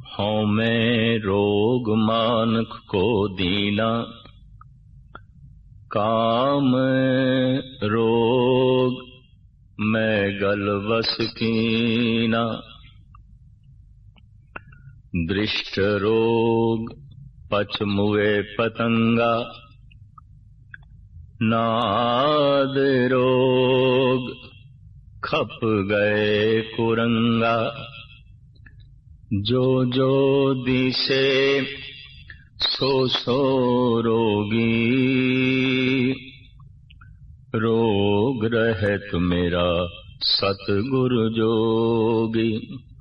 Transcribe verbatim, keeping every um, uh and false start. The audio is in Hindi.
हूँ मैं रोग मानक को दीना, काम रोग मैं गल बस कीना। दृष्ट रोग पच मुए पतंगा, नाद रोग खप गए कुरंगा। जो जो दिसे सो सो रोगी, रोग रहत मेरा सतगुरु जोगी।